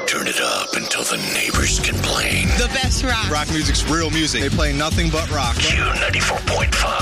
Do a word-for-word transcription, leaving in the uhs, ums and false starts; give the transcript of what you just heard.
Turn it up until the neighbors complain. The best rock. Rock music's real music. They play nothing but rock. Q ninety-four point five.